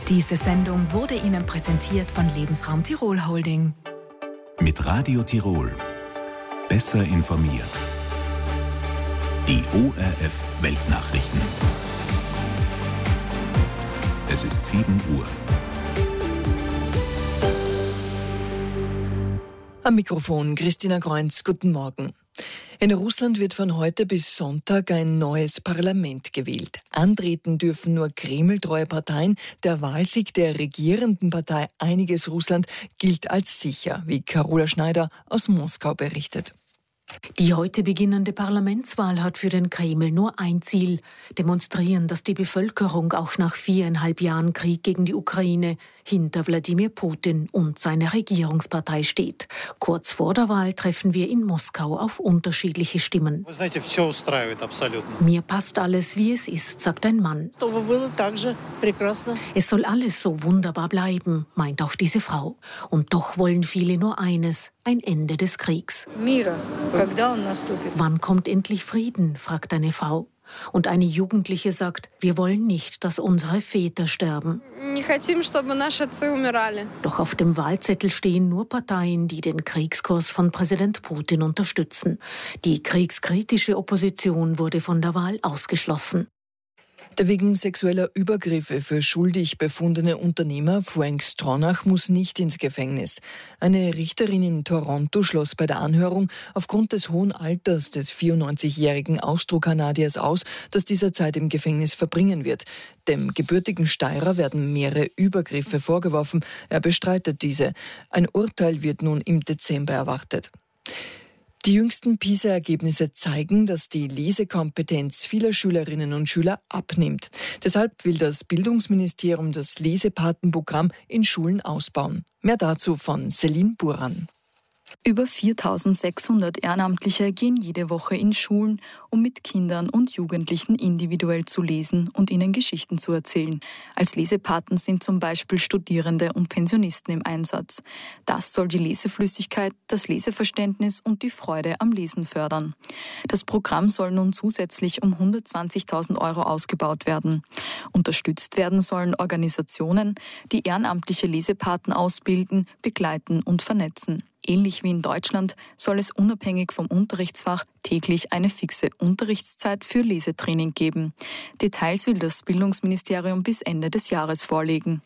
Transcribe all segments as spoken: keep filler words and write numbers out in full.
Diese Sendung wurde Ihnen präsentiert von Lebensraum Tirol Holding. Mit Radio Tirol. Besser informiert. Die O R F Weltnachrichten. Es ist sieben Uhr. Am Mikrofon Christina Kreunz, guten Morgen. In Russland wird von heute bis Sonntag ein neues Parlament gewählt. Antreten dürfen nur kremltreue Parteien. Der Wahlsieg der regierenden Partei Einiges Russland gilt als sicher, wie Carola Schneider aus Moskau berichtet. Die heute beginnende Parlamentswahl hat für den Kreml nur ein Ziel: demonstrieren, dass die Bevölkerung auch nach viereinhalb Jahren Krieg gegen die Ukraine hinter Wladimir Putin und seiner Regierungspartei steht. Kurz vor der Wahl treffen wir in Moskau auf unterschiedliche Stimmen. Mir passt alles, wie es ist, sagt ein Mann. Es soll alles so wunderbar bleiben, meint auch diese Frau. Und doch wollen viele nur eines: ein Ende des Kriegs. Wann kommt endlich Frieden, fragt eine Frau. Und eine Jugendliche sagt, wir wollen nicht, dass unsere Väter sterben. Doch auf dem Wahlzettel stehen nur Parteien, die den Kriegskurs von Präsident Putin unterstützen. Die kriegskritische Opposition wurde von der Wahl ausgeschlossen. Der wegen sexueller Übergriffe für schuldig befundene Unternehmer Frank Stronach muss nicht ins Gefängnis. Eine Richterin in Toronto schloss bei der Anhörung aufgrund des hohen Alters des vierundneunzigjährigen Austro-Kanadiers aus, dass dieser Zeit im Gefängnis verbringen wird. Dem gebürtigen Steirer werden mehrere Übergriffe vorgeworfen. Er bestreitet diese. Ein Urteil wird nun im Dezember erwartet. Die jüngsten PISA-Ergebnisse zeigen, dass die Lesekompetenz vieler Schülerinnen und Schüler abnimmt. Deshalb will das Bildungsministerium das Lesepatenprogramm in Schulen ausbauen. Mehr dazu von Celine Buran. Über viertausendsechshundert Ehrenamtliche gehen jede Woche in Schulen, um mit Kindern und Jugendlichen individuell zu lesen und ihnen Geschichten zu erzählen. Als Lesepaten sind zum Beispiel Studierende und Pensionisten im Einsatz. Das soll die Leseflüssigkeit, das Leseverständnis und die Freude am Lesen fördern. Das Programm soll nun zusätzlich um hundertzwanzigtausend Euro ausgebaut werden. Unterstützt werden sollen Organisationen, die ehrenamtliche Lesepaten ausbilden, begleiten und vernetzen. Ähnlich wie in Deutschland soll es unabhängig vom Unterrichtsfach täglich eine fixe Unterrichtszeit für Lesetraining geben. Details will das Bildungsministerium bis Ende des Jahres vorlegen.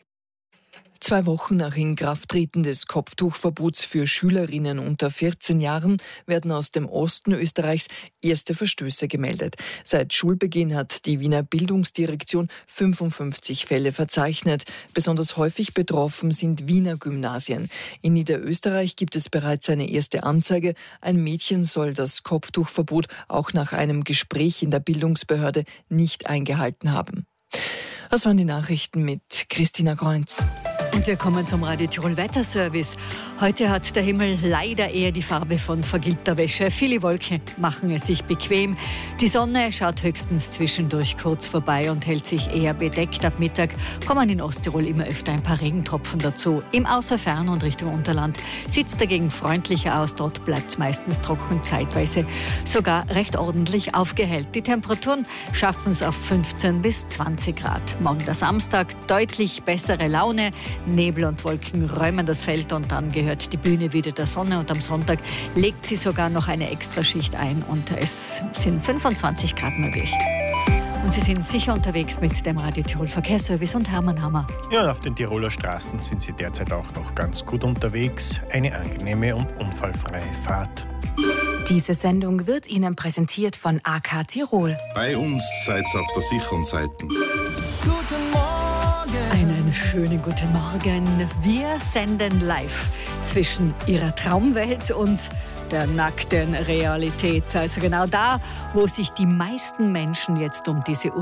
Zwei Wochen nach Inkrafttreten des Kopftuchverbots für Schülerinnen unter vierzehn Jahren werden aus dem Osten Österreichs erste Verstöße gemeldet. Seit Schulbeginn hat die Wiener Bildungsdirektion fünfundfünfzig Fälle verzeichnet. Besonders häufig betroffen sind Wiener Gymnasien. In Niederösterreich gibt es bereits eine erste Anzeige. Ein Mädchen soll das Kopftuchverbot auch nach einem Gespräch in der Bildungsbehörde nicht eingehalten haben. Das waren die Nachrichten mit Christina Kreunz. Und wir kommen zum Radio Tirol Wetterservice. Heute hat der Himmel leider eher die Farbe von vergilbter Wäsche. Viele Wolken machen es sich bequem. Die Sonne schaut höchstens zwischendurch kurz vorbei und hält sich eher bedeckt. Ab Mittag kommen in Osttirol immer öfter ein paar Regentropfen dazu. Im Außerfern und Richtung Unterland sieht es dagegen freundlicher aus. Dort bleibt es meistens trocken, zeitweise sogar recht ordentlich aufgehellt. Die Temperaturen schaffen es auf fünfzehn bis zwanzig Grad. Morgen der Samstag, deutlich bessere Laune. Nebel und Wolken räumen das Feld und dann gehört die Bühne wieder der Sonne und am Sonntag legt sie sogar noch eine Extraschicht ein und es sind fünfundzwanzig Grad möglich. Und Sie sind sicher unterwegs mit dem Radio Tirol Verkehrsservice und Hermann Hammer. Ja, auf den Tiroler Straßen sind Sie derzeit auch noch ganz gut unterwegs. Eine angenehme und unfallfreie Fahrt. Diese Sendung wird Ihnen präsentiert von A K Tirol. Bei uns seid ihr auf der sicheren Seite. Guten Morgen! Einen schönen guten Morgen. Wir senden live zwischen Ihrer Traumwelt und der nackten Realität. Also genau da, wo sich die meisten Menschen jetzt um diese Uhr